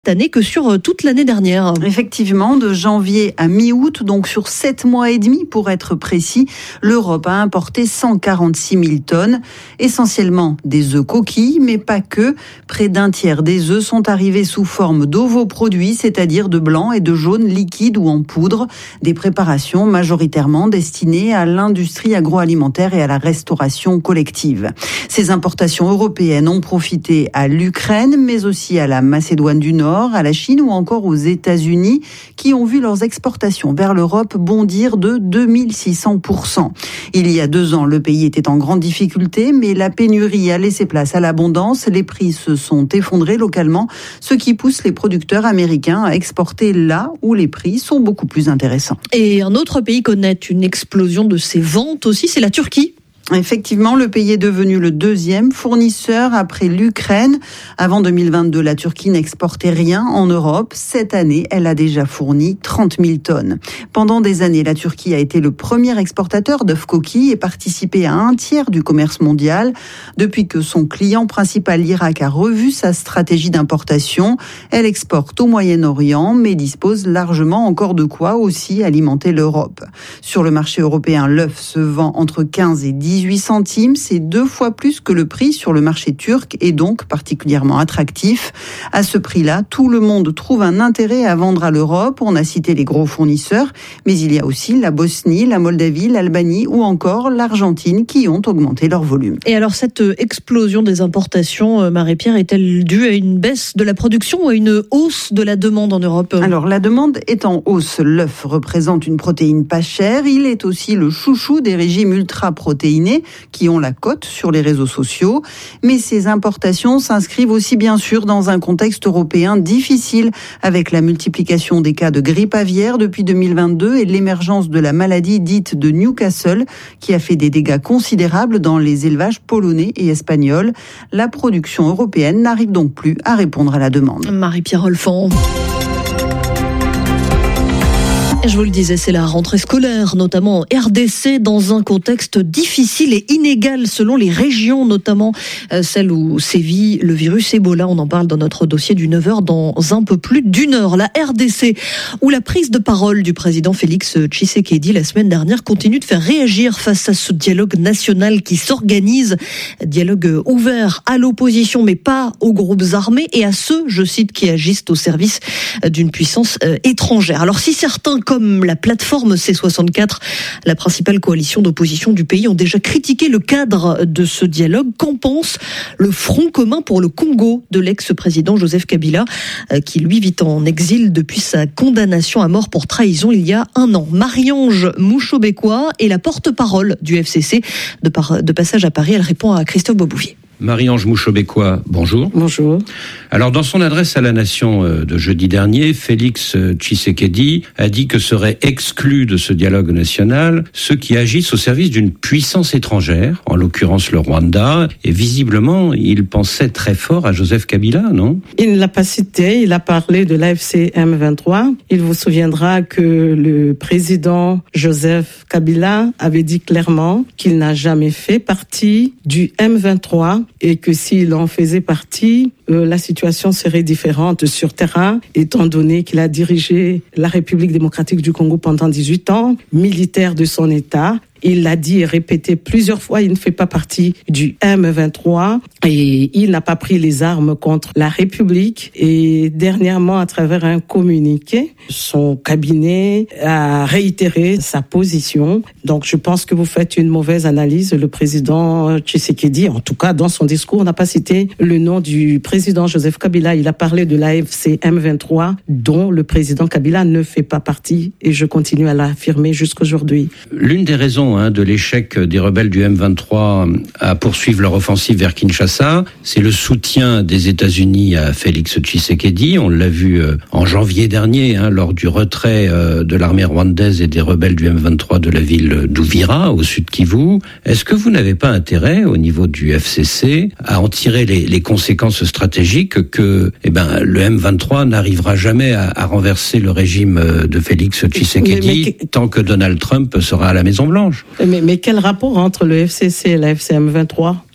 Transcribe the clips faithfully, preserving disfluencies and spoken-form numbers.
cette année que sur toute l'année dernière. Effectivement, de janvier à mi-août, donc sur sept mois et demi pour être précis, l'Europe a importé cent quarante-six mille tonnes, essentiellement des œufs coquilles, mais pas que. Près d'un tiers des œufs sont arrivés sous forme d'ovoproduits, c'est-à-dire de blanc et de jaune liquide ou en poudre, des préparations majoritairement destinées à l'industrie agroalimentaire et à la restauration collective. Ces importations européennes ont profité à l'Ukraine, mais aussi à la Macédoine du Nord, à la Chine ou encore aux États-Unis, qui ont vu leurs exportations vers l'Europe bondir de deux mille six cents pour cent. Il y a deux ans, le pays était en grande difficulté, mais la pénurie a laissé place à l'abondance. Les prix se sont effondrés localement, ce qui pousse les producteurs américains à exporter là où les prix sont beaucoup plus intéressants. Et un autre pays connaît une explosion de ses ventes aussi, c'est la Turquie. Effectivement, le pays est devenu le deuxième fournisseur après l'Ukraine. Avant deux mille vingt-deux, la Turquie n'exportait rien en Europe. Cette année, elle a déjà fourni trente mille tonnes. Pendant des années, la Turquie a été le premier exportateur d'œufs coquilles et participé à un tiers du commerce mondial. Depuis que son client principal, l'Irak, a revu sa stratégie d'importation, elle exporte au Moyen-Orient, mais dispose largement encore de quoi aussi alimenter l'Europe. Sur le marché européen, l'œuf se vend entre quinze et dix-huit centimes, c'est deux fois plus que le prix sur le marché turc et donc particulièrement attractif. À ce prix-là, tout le monde trouve un intérêt à vendre à l'Europe. On a cité les gros fournisseurs, mais il y a aussi la Bosnie, la Moldavie, l'Albanie ou encore l'Argentine qui ont augmenté leur volume. Et alors cette explosion des importations, Marie-Pierre, est-elle due à une baisse de la production ou à une hausse de la demande en Europe ? Alors la demande est en hausse. L'œuf représente une protéine pas chère. Il est aussi le chouchou des régimes ultra-protéinés qui ont la cote sur les réseaux sociaux. Mais ces importations s'inscrivent aussi bien sûr dans un contexte européen difficile avec la multiplication des cas de grippe aviaire depuis deux mille vingt-deux et l'émergence de la maladie dite de Newcastle qui a fait des dégâts considérables dans les élevages polonais et espagnols. La production européenne n'arrive donc plus à répondre à la demande. Marie-Pierre Olfan. Je vous le disais, c'est la rentrée scolaire, notamment en R D C, dans un contexte difficile et inégal selon les régions, notamment celle où sévit le virus Ebola. On en parle dans notre dossier du neuf heures dans un peu plus d'une heure. La R D C, où la prise de parole du président Félix Tshisekedi la semaine dernière continue de faire réagir face à ce dialogue national qui s'organise. Dialogue ouvert à l'opposition, mais pas aux groupes armés et à ceux, je cite, qui agissent au service d'une puissance étrangère. Alors si certains, comme la plateforme C soixante-quatre, la principale coalition d'opposition du pays, ont déjà critiqué le cadre de ce dialogue, qu'en pense le Front commun pour le Congo de l'ex-président Joseph Kabila, qui lui vit en exil depuis sa condamnation à mort pour trahison il y a un an. Marie-Ange Mouchobekwa est la porte-parole du F C C. De, par, de passage à Paris, elle répond à Christophe Beaubouvier. Marie-Ange Mouchobekwa, bonjour. Bonjour. Alors, dans son adresse à la Nation de jeudi dernier, Félix Tshisekedi a dit que seraient exclus de ce dialogue national ceux qui agissent au service d'une puissance étrangère, en l'occurrence le Rwanda, et visiblement, il pensait très fort à Joseph Kabila, non ? Il ne l'a pas cité, il a parlé de l'A F C M vingt-trois. Il vous souviendra que le président Joseph Kabila avait dit clairement qu'il n'a jamais fait partie du M vingt-trois et que s'il en faisait partie, euh, la situation serait différente sur terrain, étant donné qu'il a dirigé la République démocratique du Congo pendant dix-huit ans, militaire de son État. Il l'a dit et répété plusieurs fois, il ne fait pas partie du M vingt-trois et il n'a pas pris les armes contre la République. Et dernièrement, à travers un communiqué, son cabinet a réitéré sa position. Donc je pense que vous faites une mauvaise analyse. Le président Tshisekedi, en tout cas dans son discours, n'a pas cité le nom du président Joseph Kabila. Il a parlé de l'A F C M vingt-trois, dont le président Kabila ne fait pas partie. Et je continue à l'affirmer jusqu'aujourd'hui. L'une des raisons de l'échec des rebelles du M vingt-trois à poursuivre leur offensive vers Kinshasa, c'est le soutien des États-Unis à Félix Tshisekedi. On l'a vu en janvier dernier, hein, lors du retrait de l'armée rwandaise et des rebelles du M vingt-trois de la ville d'Uvira, au sud Kivu. Est-ce que vous n'avez pas intérêt, au niveau du F C C, à en tirer les, les conséquences stratégiques que eh ben, le M vingt-trois n'arrivera jamais à, à renverser le régime de Félix Tshisekedi mais, mais, tant que Donald Trump sera à la Maison-Blanche ? Mais, mais quel rapport entre le F C C et la F C M vingt-trois ?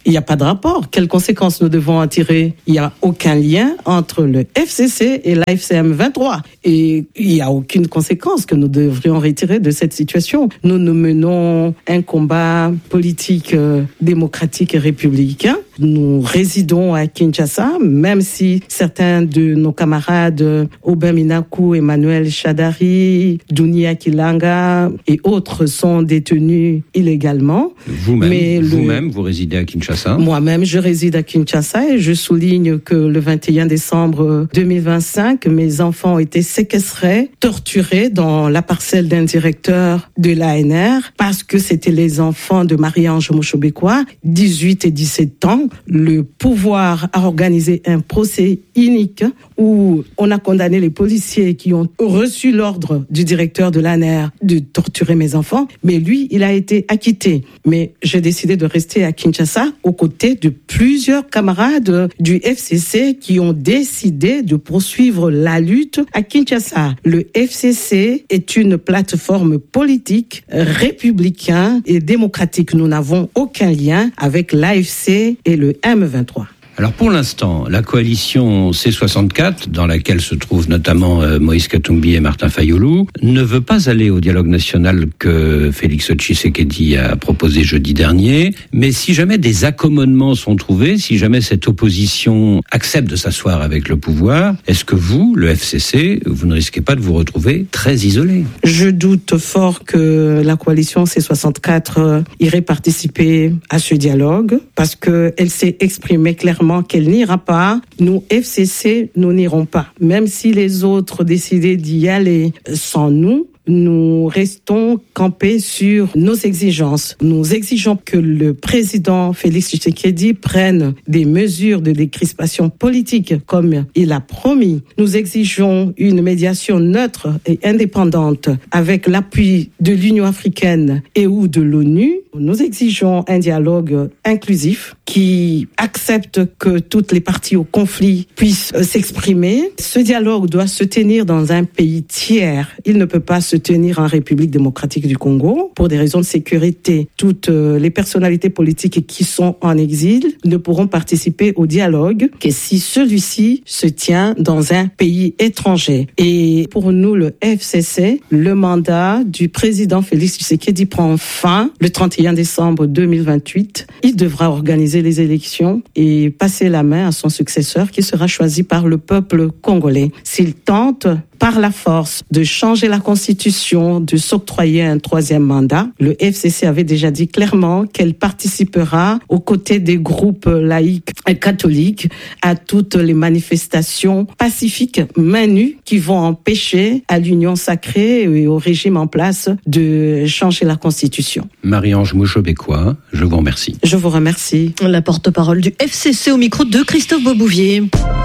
Il n'y a pas de rapport. Quelles conséquences nous devons en tirer? Il n'y a aucun lien entre le F C C et l'A F C M vingt-trois. Et il n'y a aucune conséquence que nous devrions retirer de cette situation. Nous nous menons un combat politique euh, démocratique et républicain. Nous résidons à Kinshasa, même si certains de nos camarades, Aubin Minaku, Emmanuel Chadari, Dunia Kilanga et autres sont détenus illégalement. Vous-même, Mais le... vous-même, vous résidez à Kinshasa? Moi-même, je réside à Kinshasa et je souligne que le vingt et un décembre deux mille vingt-cinq, mes enfants ont été séquestrés, torturés dans la parcelle d'un directeur de l'A N R parce que c'était les enfants de Marie-Ange Moshobekwa, dix-huit et dix-sept ans. Le pouvoir a organisé un procès inique où on a condamné les policiers qui ont reçu l'ordre du directeur de l'A N R de torturer mes enfants, mais lui, il a été acquitté. Mais j'ai décidé de rester à Kinshasa aux côtés de plusieurs camarades du F C C qui ont décidé de poursuivre la lutte à Kinshasa. Le F C C est une plateforme politique, républicaine et démocratique. Nous n'avons aucun lien avec l'A F C et le M vingt-trois. Alors pour l'instant, la coalition C soixante-quatre, dans laquelle se trouvent notamment euh, Moïse Katumbi et Martin Fayulu, ne veut pas aller au dialogue national que Félix Tshisekedi a proposé jeudi dernier. Mais si jamais des accommodements sont trouvés, si jamais cette opposition accepte de s'asseoir avec le pouvoir, est-ce que vous, le F C C, vous ne risquez pas de vous retrouver très isolé? Je doute fort que la coalition C soixante-quatre irait participer à ce dialogue parce qu'elle s'est exprimée clairement qu'elle n'ira pas. Nous, F C C, nous n'irons pas. Même si les autres décidaient d'y aller sans nous, nous restons campés sur nos exigences. Nous exigeons que le président Félix Tshisekedi prenne des mesures de décrispation politique comme il a promis. Nous exigeons une médiation neutre et indépendante avec l'appui de l'Union africaine et ou de l'ONU. Nous exigeons un dialogue inclusif qui accepte que toutes les parties au conflit puissent s'exprimer. Ce dialogue doit se tenir dans un pays tiers. Il ne peut pas se tenir en République démocratique du Congo pour des raisons de sécurité. Toutes les personnalités politiques qui sont en exil ne pourront participer au dialogue que si celui-ci se tient dans un pays étranger. Et pour nous, le F C C, le mandat du président Félix Tshisekedi prend fin le trente et un décembre deux mille vingt-huit. Il devra organiser les élections et passer la main à son successeur qui sera choisi par le peuple congolais. S'il tente par la force de changer la constitution, de s'octroyer un troisième mandat, le F C C avait déjà dit clairement qu'elle participera aux côtés des groupes laïcs et catholiques à toutes les manifestations pacifiques main nue qui vont empêcher à l'union sacrée et au régime en place de changer la constitution. Marie-Ange Moshobekwa, je vous remercie. Je vous remercie. La porte-parole du F C C au micro de Christophe Beaubouvier.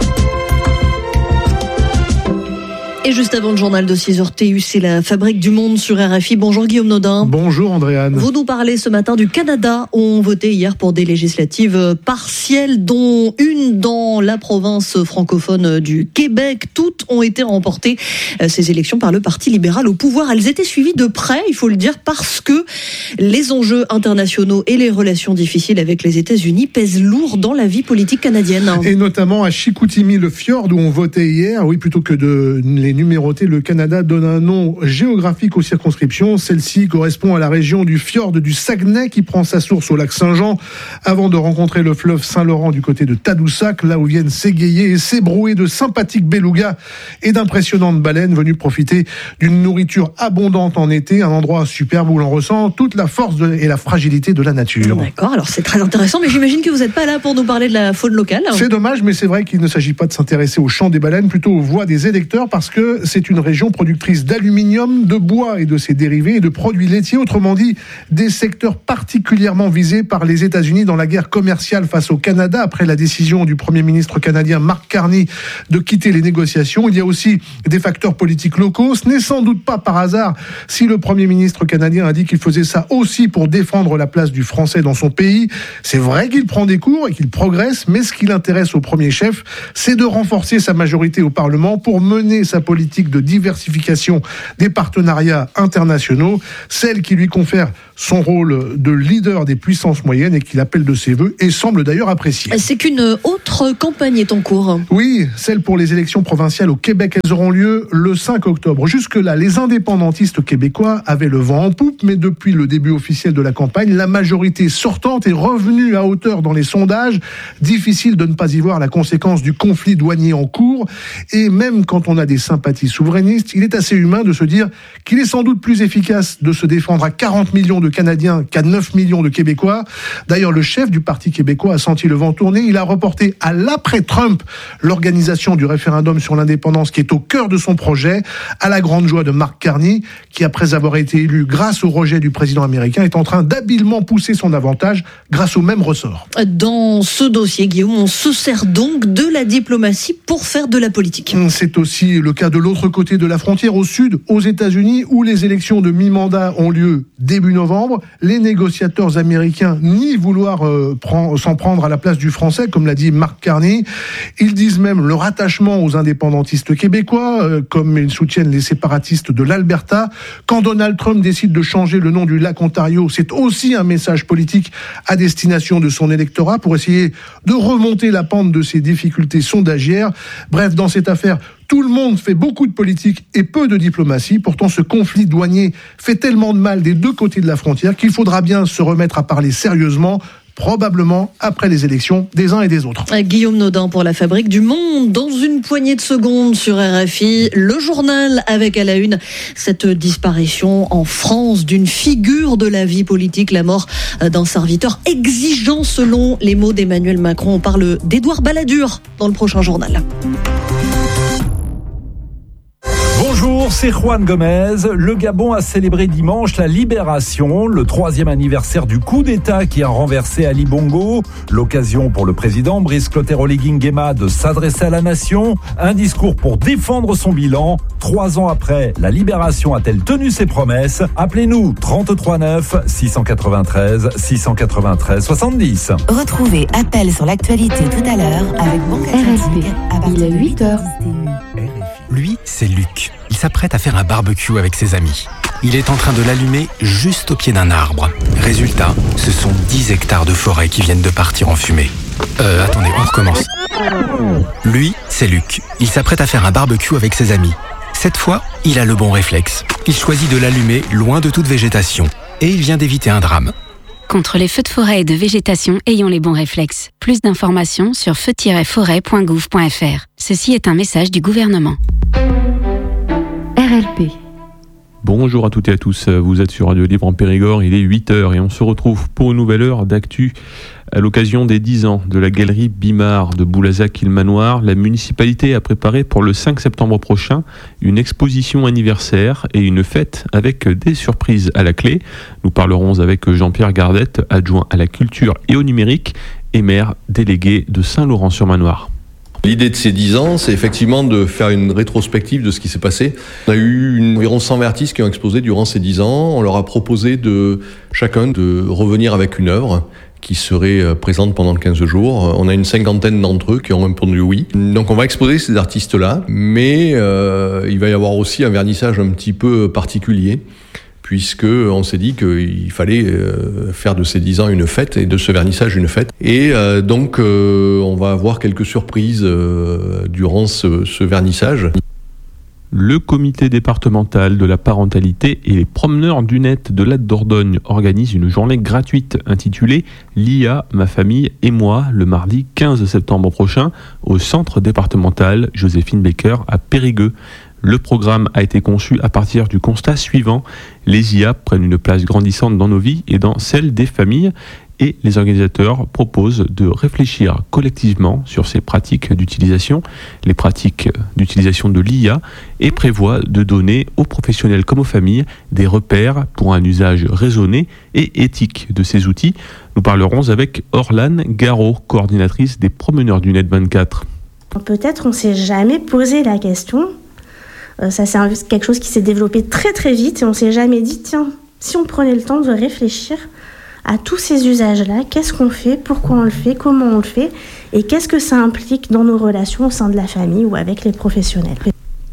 Et juste avant le journal de six heures T U, c'est la Fabrique du Monde sur R F I. Bonjour Guillaume Nodin. Bonjour Andréane. Vous nous parlez ce matin du Canada où on votait hier pour des législatives partielles, dont une dans la province francophone du Québec. Toutes ont été remportées, ces élections, par le Parti libéral au pouvoir. Elles étaient suivies de près, il faut le dire, parce que les enjeux internationaux et les relations difficiles avec les États-Unis pèsent lourd dans la vie politique canadienne. Et notamment à Chicoutimi, le fjord, où on votait hier. Oui, plutôt que de les numéroter, le Canada donne un nom géographique aux circonscriptions. Celle-ci correspond à la région du fjord du Saguenay qui prend sa source au lac Saint-Jean avant de rencontrer le fleuve Saint-Laurent du côté de Tadoussac, là où viennent s'égayer et s'ébrouer de sympathiques belugas et d'impressionnantes baleines venues profiter d'une nourriture abondante en été, un endroit superbe où l'on ressent toute la force de, et la fragilité de la nature. D'accord, alors c'est très intéressant, mais j'imagine que vous n'êtes pas là pour nous parler de la faune locale. C'est dommage, mais c'est vrai qu'il ne s'agit pas de s'intéresser au chant des baleines, plutôt aux voix des électeurs, parce que c'est une région productrice d'aluminium, de bois et de ses dérivés et de produits laitiers, autrement dit des secteurs particulièrement visés par les États-Unis dans la guerre commerciale face au Canada après la décision du Premier ministre canadien Mark Carney de quitter les négociations. Il y a aussi des facteurs politiques locaux. Ce n'est sans doute pas par hasard si le Premier ministre canadien a dit qu'il faisait ça aussi pour défendre la place du français dans son pays. C'est vrai qu'il prend des cours et qu'il progresse, mais ce qui l'intéresse au premier chef, c'est de renforcer sa majorité au Parlement pour mener sa politique politique de diversification des partenariats internationaux, celle qui lui confère son rôle de leader des puissances moyennes et qu'il appelle de ses voeux et semble d'ailleurs apprécier. C'est qu'une autre campagne est en cours. Oui, celle pour les élections provinciales au Québec, elles auront lieu le cinq octobre. Jusque-là, les indépendantistes québécois avaient le vent en poupe, mais depuis le début officiel de la campagne, la majorité sortante est revenue à hauteur dans les sondages. Difficile de ne pas y voir la conséquence du conflit douanier en cours. Et même quand on a des sympathies souverainistes, il est assez humain de se dire qu'il est sans doute plus efficace de se défendre à quarante millions de Canadiens qu'à neuf millions de Québécois. D'ailleurs, le chef du Parti québécois a senti le vent tourner. Il a reporté à l'après-Trump l'organisation du référendum sur l'indépendance qui est au cœur de son projet, à la grande joie de Mark Carney, qui après avoir été élu grâce au rejet du président américain, est en train d'habilement pousser son avantage grâce au même ressort. Dans ce dossier, Guillaume, on se sert donc de la diplomatie pour faire de la politique. C'est aussi le cas de l'autre côté de la frontière, au sud, aux États-Unis, où les élections de mi-mandat ont lieu début novembre. Les négociateurs américains nient vouloir euh, prend, s'en prendre à la place du français, comme l'a dit Mark Carney. Ils disent même leur attachement aux indépendantistes québécois, euh, comme ils soutiennent les séparatistes de l'Alberta. Quand Donald Trump décide de changer le nom du lac Ontario, c'est aussi un message politique à destination de son électorat pour essayer de remonter la pente de ses difficultés sondagières. Bref, dans cette affaire, tout le monde fait beaucoup de politique et peu de diplomatie. Pourtant, ce conflit douanier fait tellement de mal des deux côtés de la frontière qu'il faudra bien se remettre à parler sérieusement, probablement après les élections des uns et des autres. Guillaume Naudin pour la Fabrique du Monde. Dans une poignée de secondes sur R F I, le journal avec à la une cette disparition en France d'une figure de la vie politique, la mort d'un serviteur exigeant selon les mots d'Emmanuel Macron. On parle d'Édouard Balladur dans le prochain journal. Bonjour, c'est Juan Gomez. Le Gabon a célébré dimanche la libération, le troisième anniversaire du coup d'État qui a renversé Ali Bongo. L'occasion pour le président Brice Clotaire Oligui Nguema de s'adresser à la nation. Un discours pour défendre son bilan. Trois ans après, la libération a-t-elle tenu ses promesses? Appelez-nous trente-trois neuf six cent quatre-vingt-treize six cent quatre-vingt-treize soixante-dix. Retrouvez Appel sur l'actualité tout à l'heure avec Banque R S P. Il est huit heures. Lui, c'est Luc. Il s'apprête à faire un barbecue avec ses amis. Il est en train de l'allumer juste au pied d'un arbre. Résultat, ce sont dix hectares de forêt qui viennent de partir en fumée. Euh, attendez, on recommence. Lui, c'est Luc. Il s'apprête à faire un barbecue avec ses amis. Cette fois, il a le bon réflexe. Il choisit de l'allumer loin de toute végétation. Et il vient d'éviter un drame. Contre les feux de forêt et de végétation, ayons les bons réflexes. Plus d'informations sur feu tiret forêt point gouv point f r. Ceci est un message du gouvernement. R L P. Bonjour à toutes et à tous, vous êtes sur Radio Libre en Périgord, il est huit heures et on se retrouve pour une nouvelle heure d'actu. À l'occasion des dix ans de la galerie Bimard de Boulazac-Île-Manoir, la municipalité a préparé pour le cinq septembre prochain une exposition anniversaire et une fête avec des surprises à la clé. Nous parlerons avec Jean-Pierre Gardette, adjoint à la culture et au numérique et maire délégué de Saint-Laurent-sur-Manoir. L'idée de ces dix ans, c'est effectivement de faire une rétrospective de ce qui s'est passé. On a eu une, environ cent artistes qui ont exposé durant ces dix ans. On leur a proposé de chacun de revenir avec une œuvre qui serait présente pendant quinze jours. On a une cinquantaine d'entre eux qui ont répondu oui. Donc on va exposer ces artistes-là, mais euh, il va y avoir aussi un vernissage un petit peu particulier, puisque on s'est dit qu'il fallait euh, faire de ces dix ans une fête et de ce vernissage une fête. Et euh, donc euh, on va avoir quelques surprises euh, durant ce, ce vernissage. Le comité départemental de la parentalité et les promeneurs du net de Latte d'Ordogne organisent une journée gratuite intitulée « L'I A, ma famille et moi » le mardi quinze septembre prochain au centre départemental Joséphine Baker à Périgueux. Le programme a été conçu à partir du constat suivant. Les I A prennent une place grandissante dans nos vies et dans celle des familles. Et les organisateurs proposent de réfléchir collectivement sur ces pratiques d'utilisation, les pratiques d'utilisation de l'I A, et prévoient de donner aux professionnels comme aux familles des repères pour un usage raisonné et éthique de ces outils. Nous parlerons avec Orlane Garot, coordinatrice des Promeneurs du Net vingt-quatre. Peut-être on ne s'est jamais posé la question. Ça, c'est quelque chose qui s'est développé très très vite et on ne s'est jamais dit, tiens, si on prenait le temps de réfléchir à tous ces usages-là, qu'est-ce qu'on fait, pourquoi on le fait, comment on le fait, et qu'est-ce que ça implique dans nos relations au sein de la famille ou avec les professionnels.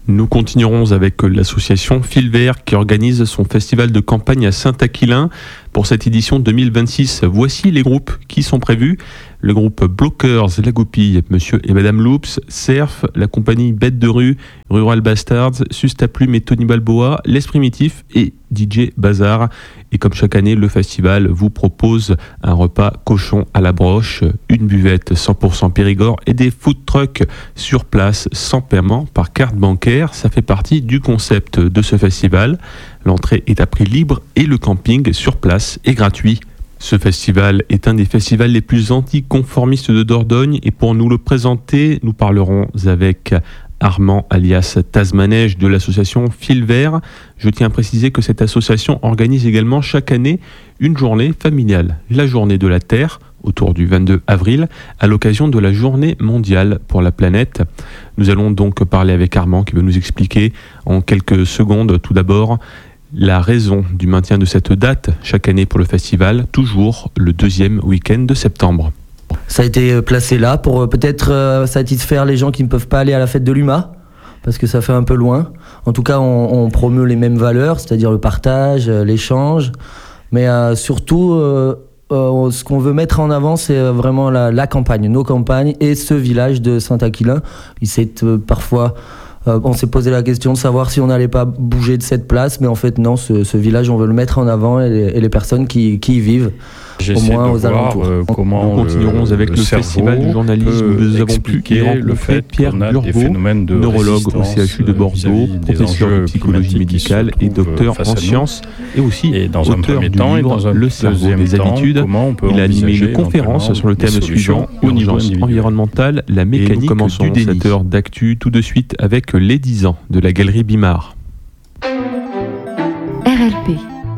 Nous continuerons avec l'association Fil Vert qui organise son festival de campagne à Saint-Aquilin pour cette édition deux mille vingt-six. Voici les groupes qui sont prévus. Le groupe Blockers, La Goupille, Monsieur et Madame Loops, Cerf, la compagnie Bête de Rue, Rural Bastards, Sustaplume et Tony Balboa, L'Esprit Primitif et D J Bazar. Et comme chaque année, le festival vous propose un repas cochon à la broche, une buvette cent pour cent Périgord et des food trucks sur place sans paiement par carte bancaire. Ça fait partie du concept de ce festival. L'entrée est à prix libre et le camping sur place est gratuit. Ce festival est un des festivals les plus anticonformistes de Dordogne et pour nous le présenter, nous parlerons avec Armand alias Tasmanège de l'association Fil Vert. Je tiens à préciser que cette association organise également chaque année une journée familiale, la journée de la Terre, autour du vingt-deux avril, à l'occasion de la journée mondiale pour la planète. Nous allons donc parler avec Armand qui va nous expliquer en quelques secondes tout d'abord la raison du maintien de cette date chaque année pour le festival, toujours le deuxième week-end de septembre. Ça a été placé là pour peut-être euh, satisfaire les gens qui ne peuvent pas aller à la fête de l'U M A, parce que ça fait un peu loin. En tout cas, on, on promeut les mêmes valeurs, c'est-à-dire le partage, euh, l'échange, mais euh, surtout, euh, euh, ce qu'on veut mettre en avant, c'est vraiment la, la campagne, nos campagnes et ce village de Saint-Aquilin. Il s'est euh, parfois... Euh, on s'est posé la question de savoir si on n'allait pas bouger de cette place, mais en fait non, ce, ce village, on veut le mettre en avant et les, et les personnes qui, qui y vivent, au moins aux alentours. Euh, comment Nous continuerons le, avec le, le festival du journalisme. Nous avons pu y rencontrer Pierre Burgot, neurologue au C H U de Bordeaux, professeur de psychologie médicale et docteur en sciences, et aussi et dans auteur du livre dans Le cerveau des habitudes. Il a animé une conférence sur le thème suivant, urgence environnementale, la mécanique du déni. Cette heure d'actu tout de suite avec les dix ans de la Galerie Bimard. R L P.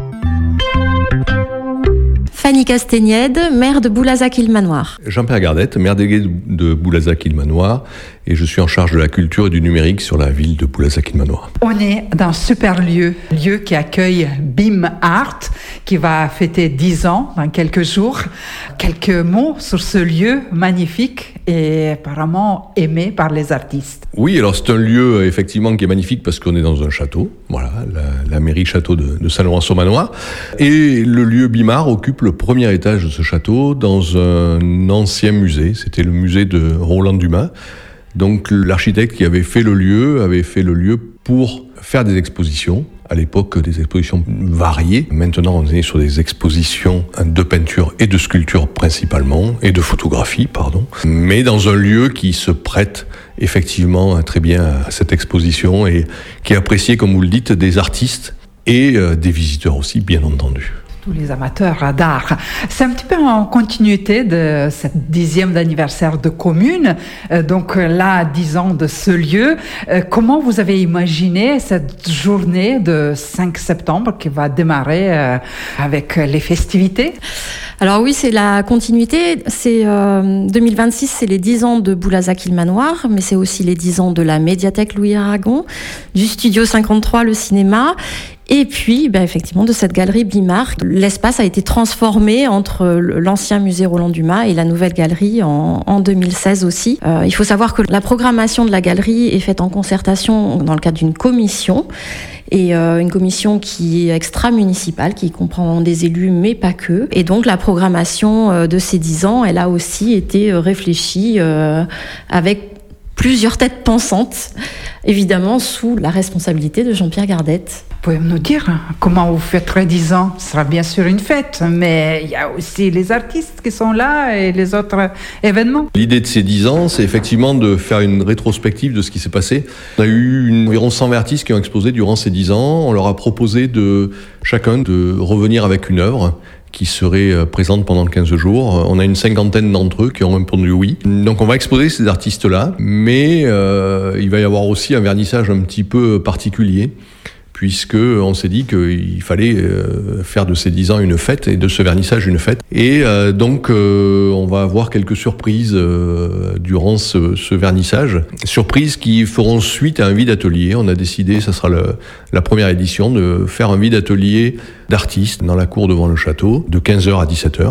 Fanny Castaignède, maire de Boulazac-Île-Manoir. Jean-Pierre Gardette, maire délégué de Boulazac-Île-Manoir, et je suis en charge de la culture et du numérique sur la ville de Boulazac-Île-Manoir. On est dans un super lieu, lieu qui accueille Bim Art, qui va fêter dix ans dans quelques jours. Quelques mots sur ce lieu magnifique et apparemment aimé par les artistes. Oui, alors c'est un lieu effectivement qui est magnifique parce qu'on est dans un château, voilà, la, la mairie château de, de Saint-Laurent-sur-Manoir, et le lieu Bimard occupe le premier étage de ce château dans un ancien musée, c'était le musée de Roland Dumas. Donc l'architecte qui avait fait le lieu avait fait le lieu pour faire des expositions. À l'époque, des expositions variées. Maintenant, on est sur des expositions de peinture et de sculpture principalement, et de photographie, pardon. Mais dans un lieu qui se prête effectivement très bien à cette exposition et qui est apprécié, comme vous le dites, des artistes et des visiteurs aussi, bien entendu. Tous les amateurs d'art. C'est un petit peu en continuité de cette dixième anniversaire de commune. Euh, donc là, dix ans de ce lieu. Euh, comment vous avez imaginé cette journée de cinq septembre qui va démarrer euh, avec les festivités? Alors oui, c'est la continuité. C'est euh, deux mille vingt-six, c'est les dix ans de Boulazac-Île-Manoir, mais c'est aussi les dix ans de la médiathèque Louis Aragon, du Studio cinquante-trois, le cinéma. Et puis, ben effectivement, de cette galerie Bimard. L'espace a été transformé entre l'ancien musée Roland Dumas et la nouvelle galerie en, en deux mille seize aussi. Euh, il faut savoir que la programmation de la galerie est faite en concertation dans le cadre d'une commission. Et euh, une commission qui est extra-municipale, qui comprend des élus, mais pas que. Et donc, la programmation euh, de ces dix ans, elle a aussi été euh, réfléchie euh, avec plusieurs têtes pensantes, évidemment sous la responsabilité de Jean-Pierre Gardette. Pouvez nous dire comment vous fêterez dix ans? Ce sera bien sûr une fête, mais il y a aussi les artistes qui sont là et les autres événements. L'idée de ces dix ans, c'est effectivement de faire une rétrospective de ce qui s'est passé. On a eu une, environ cent artistes qui ont exposé durant ces dix ans. On leur a proposé de chacun de revenir avec une œuvre qui serait présente pendant quinze jours. On a une cinquantaine d'entre eux qui ont répondu oui. Donc on va exposer ces artistes-là, mais euh, il va y avoir aussi un vernissage un petit peu particulier, puisque on s'est dit qu'il fallait euh, faire de ces dix ans une fête et de ce vernissage une fête. Et euh, donc euh, on va avoir quelques surprises euh, durant ce, ce vernissage. Surprises qui feront suite à un vide atelier. On a décidé, ça sera le, la première édition, de faire un vide atelier d'artistes dans la cour devant le château de quinze heures à dix-sept heures.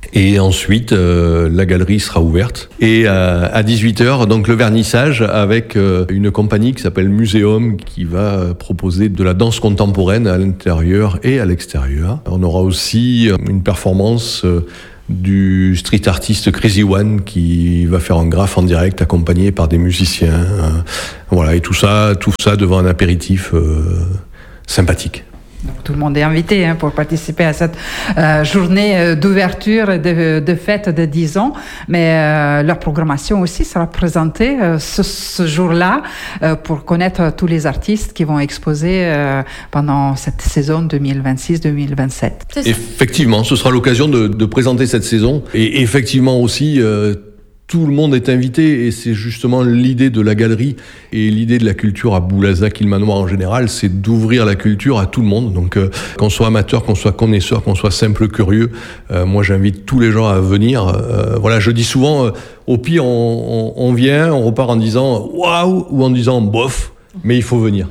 Et ensuite, euh, la galerie sera ouverte. Et euh, à dix-huit heures, donc le vernissage avec euh, une compagnie qui s'appelle Muséum qui va proposer de la danse contemporaine à l'intérieur et à l'extérieur. On aura aussi une performance euh, du street artiste Crazy One qui va faire un graphe en direct accompagné par des musiciens. Euh, voilà, et tout ça, tout ça devant un apéritif euh, sympathique. Donc, tout le monde est invité hein, pour participer à cette euh, journée d'ouverture et de, de fête de dix ans. Mais euh, leur programmation aussi sera présentée euh, ce, ce jour-là euh, pour connaître tous les artistes qui vont exposer euh, pendant cette saison deux mille vingt-six deux mille vingt-sept. Effectivement, ce sera l'occasion de, de présenter cette saison. Et effectivement aussi... Euh, Tout le monde est invité et c'est justement l'idée de la galerie et l'idée de la culture à Boulazac-Ilmanoir en général, c'est d'ouvrir la culture à tout le monde. Donc euh, qu'on soit amateur, qu'on soit connaisseur, qu'on soit simple curieux, euh, moi j'invite tous les gens à venir. Euh, voilà, je dis souvent, euh, au pire on, on, on vient, on repart en disant waouh ou en disant bof, mais il faut venir.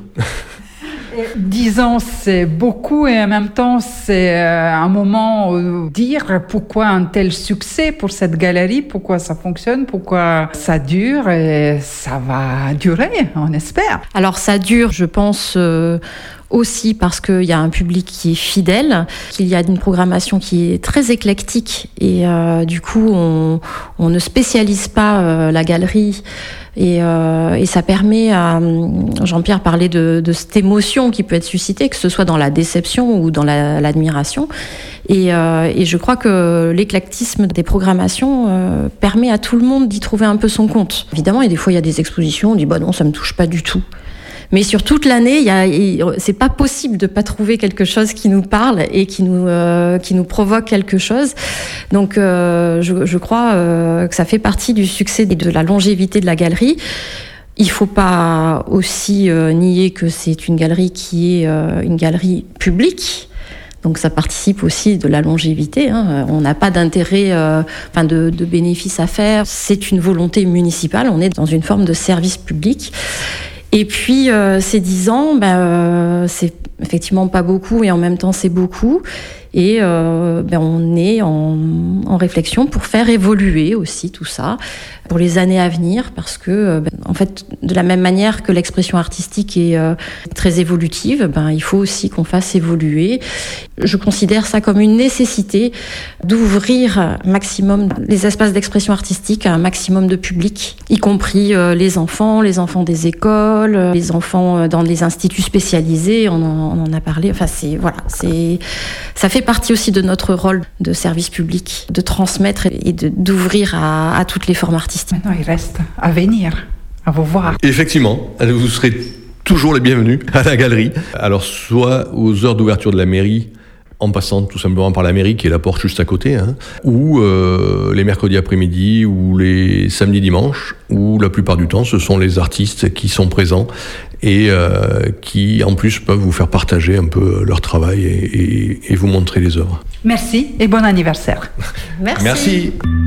Dix ans, c'est beaucoup et en même temps, c'est un moment où dire pourquoi un tel succès pour cette galerie, pourquoi ça fonctionne, pourquoi ça dure et ça va durer, on espère. Alors ça dure, je pense... Euh aussi parce qu'il y a un public qui est fidèle, qu'il y a une programmation qui est très éclectique et euh, du coup on, on ne spécialise pas euh, la galerie et, euh, et ça permet à Jean-Pierre parlait de, de cette émotion qui peut être suscitée, que ce soit dans la déception ou dans la, l'admiration et, euh, et je crois que l'éclectisme des programmations euh, permet à tout le monde d'y trouver un peu son compte. Évidemment, et des fois il y a des expositions, on dit bah non ça me touche pas du tout. Mais sur toute l'année, il y a, c'est pas possible de pas trouver quelque chose qui nous parle et qui nous, euh, qui nous provoque quelque chose. Donc, euh, je, je crois euh, que ça fait partie du succès et de la longévité de la galerie. Il faut pas aussi euh, nier que c'est une galerie qui est euh, une galerie publique. Donc ça participe aussi de la longévité. Hein. On n'a pas d'intérêt, euh, enfin de, de bénéfice à faire. C'est une volonté municipale. On est dans une forme de service public. Et puis, euh, ces dix ans, ben, euh, c'est effectivement pas beaucoup et en même temps, c'est beaucoup. Et euh, ben, on est en, en réflexion pour faire évoluer aussi tout ça pour les années à venir parce que, ben, en fait, de la même manière que l'expression artistique est euh, très évolutive, ben, il faut aussi qu'on fasse évoluer. Je considère ça comme une nécessité d'ouvrir un maximum les espaces d'expression artistique à un maximum de public, y compris euh, les enfants, les enfants des écoles, les enfants dans les instituts spécialisés, on en, on en a parlé. Enfin, c'est, voilà, c'est, ça fait partie aussi de notre rôle de service public, de transmettre et de, d'ouvrir à, à toutes les formes artistiques. Maintenant, il reste à venir, à vous voir. Effectivement, vous serez toujours les bienvenus à la galerie. Alors, soit aux heures d'ouverture de la mairie, en passant tout simplement par la mairie qui est la porte juste à côté, hein, ou euh, les mercredis après-midi, ou les samedis dimanches, où la plupart du temps, ce sont les artistes qui sont présents et euh, qui, en plus, peuvent vous faire partager un peu leur travail et, et, et vous montrer les œuvres. Merci et bon anniversaire. Merci. Merci.